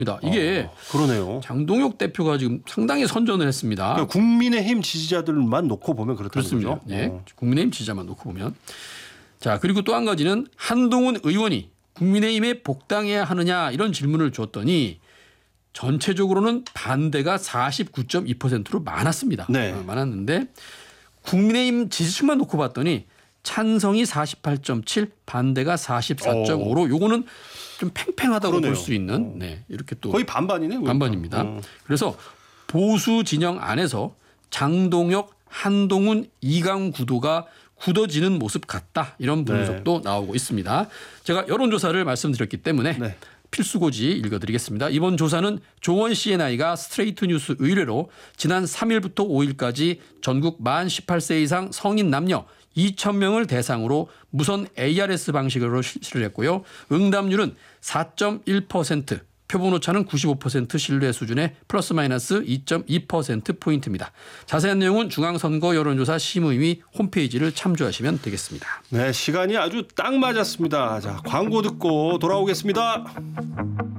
이게 그러네요. 장동혁 대표가 지금 상당히 선전을 했습니다. 그러니까 국민의힘 지지자들만 놓고 보면 그렇다는 그렇습니다. 거죠. 예. 국민의힘 지지자만 놓고 보면. 자, 그리고 또 한 가지는 한동훈 의원이 국민의힘에 복당해야 하느냐 이런 질문을 줬더니 전체적으로는 반대가 49.2%로 많았습니다. 네. 많았는데 국민의힘 지지층만 놓고 봤더니 찬성이 48.7, 반대가 44.5로 요거는 좀 팽팽하다고 볼 수 있는 이렇게 또 거의 반반이네요. 반반입니다. 그래서 보수 진영 안에서 장동혁, 한동훈, 이강 구도가 굳어지는 모습 같다. 이런 분석도 나오고 있습니다. 제가 여론조사를 말씀드렸기 때문에 필수고지 읽어드리겠습니다. 이번 조사는 조원 CNI가 스트레이트 뉴스 의뢰로 지난 3일부터 5일까지 전국 만 18세 이상 성인 남녀 2,000명을 대상으로 무선 ARS 방식으로 실시를 했고요. 응답률은 4.1%, 표본 오차는 95% 신뢰 수준의 플러스 마이너스 2.2%포인트입니다. 자세한 내용은 중앙선거 여론조사 심의위 홈페이지를 참조하시면 되겠습니다. 네, 시간이 아주 딱 맞았습니다. 자, 광고 듣고 돌아오겠습니다.